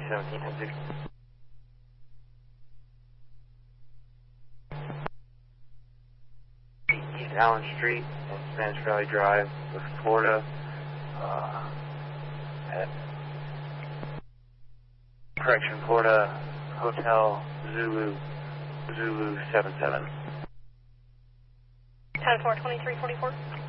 1760. East Allen Street and Spanish Valley Drive with Florida at Florida Hotel Zulu 77. 10-4, 2344.